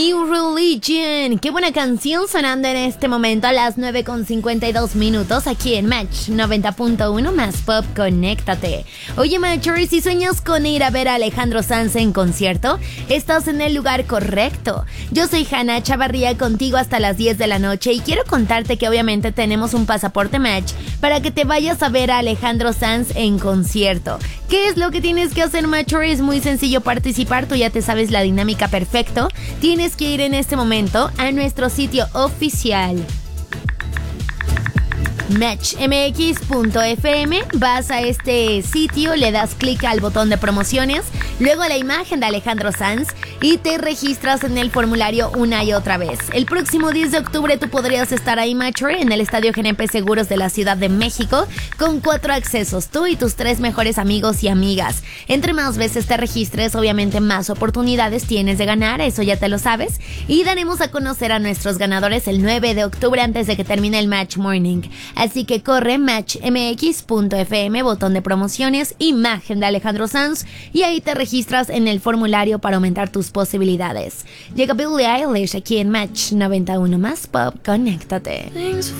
New Religion. Qué buena canción sonando en este momento a las 9:52 aquí en Match 90.1 más Pop. Conéctate. Oye, Matcher, si sueñas con ir a ver a Alejandro Sanz en concierto, estás en el lugar correcto. Yo soy Hanna Chavarría, contigo hasta las 10 de la noche, y quiero contarte que obviamente tenemos un pasaporte Match para que te vayas a ver a Alejandro Sanz en concierto. ¿Qué es lo que tienes que hacer, Matcher? Es muy sencillo participar, tú ya te sabes la dinámica perfecto. Tienes que ir en este momento a nuestro sitio oficial matchmx.fm, vas a este sitio, le das clic al botón de promociones, luego a la imagen de Alejandro Sanz y te registras en el formulario una y otra vez. El próximo 10 de octubre tú podrías estar ahí, Matcher, en el Estadio GNP Seguros de la Ciudad de México, con 4 accesos, tú y tus 3 mejores amigos y amigas. Entre más veces te registres, obviamente más oportunidades tienes de ganar, eso ya te lo sabes, y daremos a conocer a nuestros ganadores el 9 de octubre antes de que termine el Match Morning. Así que corre matchmx.fm, botón de promociones, imagen de Alejandro Sanz, y ahí te registras en el formulario para aumentar tus posibilidades. Llega Billie Eilish aquí en Match 91 más Pop. Conéctate.